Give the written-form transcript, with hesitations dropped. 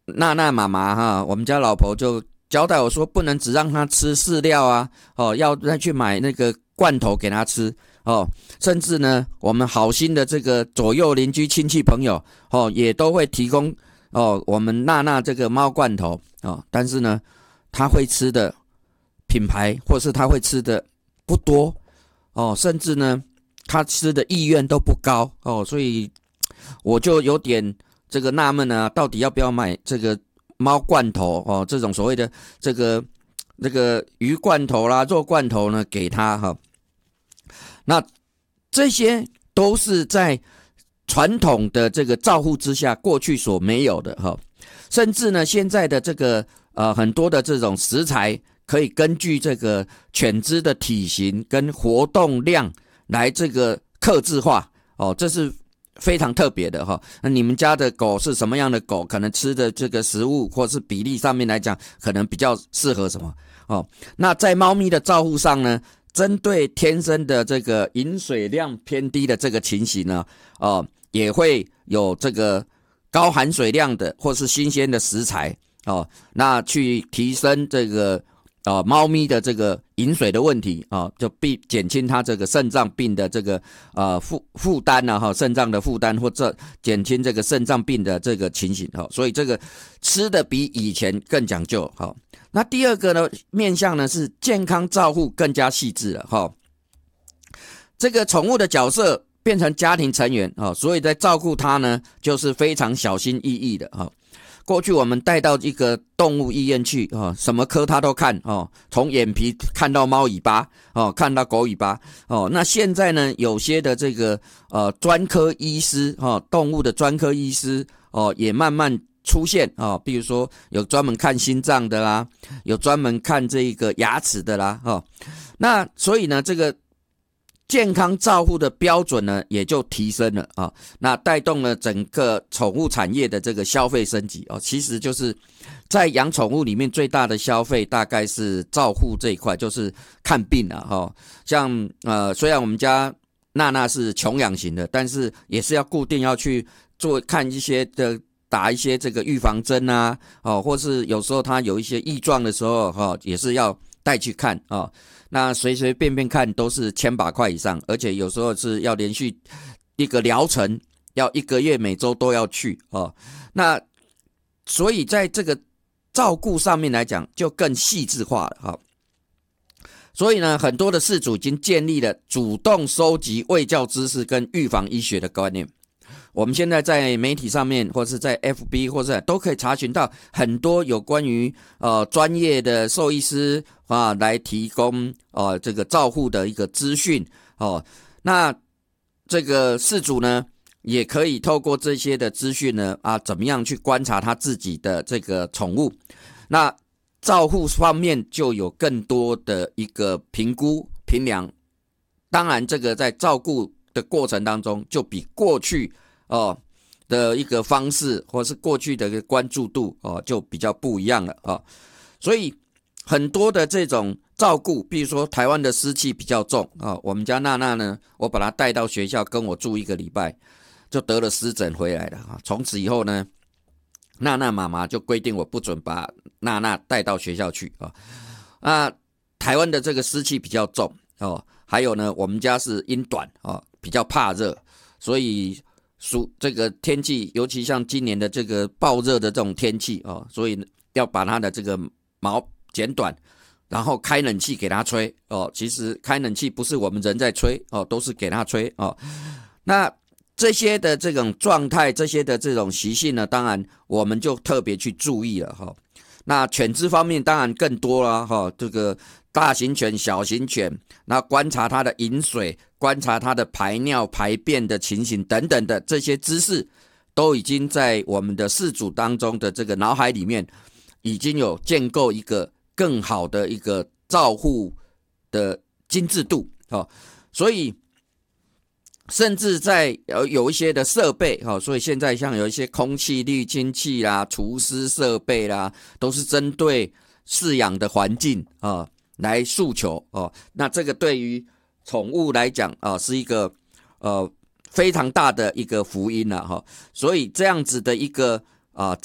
娜娜妈妈哈，我们家老婆就交代我说，不能只让她吃饲料啊，要再去买那个罐头给她吃甚至呢，我们好心的这个左右邻居亲戚朋友也都会提供我们娜娜这个猫罐头但是呢，她会吃的品牌或是她会吃的不多甚至呢，她吃的意愿都不高所以我就有点这个纳闷啊，到底要不要买这个猫罐头这种所谓的这个鱼罐头啦、肉罐头呢给她那这些都是在传统的这个照护之下过去所没有的甚至呢，现在的这个很多的这种食材可以根据这个犬只的体型跟活动量来这个客制化这是非常特别的那你们家的狗是什么样的狗？可能吃的这个食物或是比例上面来讲，可能比较适合什么那在猫咪的照护上呢，针对天生的这个饮水量偏低的这个情形呢也会有这个高含水量的或是新鲜的食材那去提升这个猫咪的这个饮水的问题就减轻它这个肾脏病的这个负担肾脏的负担，或者减轻这个肾脏病的这个情形所以这个吃的比以前更讲究那第二个呢面向呢是健康照护更加细致了这个宠物的角色变成家庭成员所以在照顾它呢就是非常小心翼翼的过去我们带到一个动物医院去什么科他都看从眼皮看到猫尾巴看到狗尾巴那现在呢有些的这个专科医师动物的专科医师也慢慢出现比如说有专门看心脏的啦，有专门看这个牙齿的啦那所以呢这个健康照护的标准呢也就提升了那带动了整个宠物产业的这个消费升级其实就是在养宠物里面最大的消费大概是照护这一块，就是看病像虽然我们家娜娜是穷养型的，但是也是要固定要去看一些的打一些这个预防针啊或是有时候她有一些异状的时候也是要带去看那随随便便看都是1000把块以上，而且有时候是要连续一个疗程，要1个月每周都要去那所以在这个照顾上面来讲就更细致化了所以呢很多的饲主已经建立了主动收集卫教知识跟预防医学的观念。我们现在在媒体上面或是在 FB 或是都可以查询到很多有关于专业的兽医师来提供这个照护的一个资讯那这个饲主呢也可以透过这些的资讯呢怎么样去观察他自己的这个宠物，那照护方面就有更多的一个评估评量。当然这个在照顾的过程当中就比过去的一个方式或是过去的一个关注度就比较不一样了所以很多的这种照顾，比如说台湾的湿气比较重我们家娜娜呢，我把她带到学校跟我住1个礼拜，就得了湿疹回来了从此以后呢，娜娜妈妈就规定我不准把娜娜带到学校去台湾的这个湿气比较重还有呢，我们家是阴短比较怕热，所以这个天气，尤其像今年的这个暴热的这种天气所以要把它的这个毛剪短，然后开冷气给它吹其实开冷气不是我们人在吹都是给它吹那这些的这种状态，这些的这种习性呢，当然我们就特别去注意了那犬只方面当然更多了这个大型犬、小型犬，那观察它的饮水，观察它的排尿排便的情形等等的这些知识，都已经在我们的饲主当中的这个脑海里面已经有建构一个更好的一个照护的精致度所以甚至在有一些的设备所以现在像有一些空气滤清器啦、除湿设备啦，都是针对饲养的环境来诉求那这个对于宠物来讲是一个非常大的一个福音所以这样子的一个